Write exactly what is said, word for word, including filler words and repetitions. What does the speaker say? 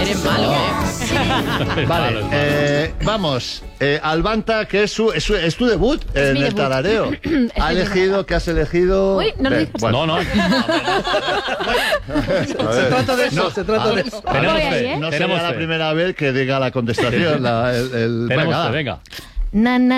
Eres malo, ¿eh? Vale, eh, vamos. Eh, Albanta, que es, su, es, su, es tu debut en mi el debut. tarareo. Ha elegido, ¿qué has elegido? Uy, no lo Ven, digas. bueno. No, no. Se trata de eso, se trata de eso. Tenemos Voy ahí, fe. ¿eh? No Tenemos sería la fe. primera vez que diga la contestación. La, el, el, Tenemos venga, fe, va. venga. Na, na,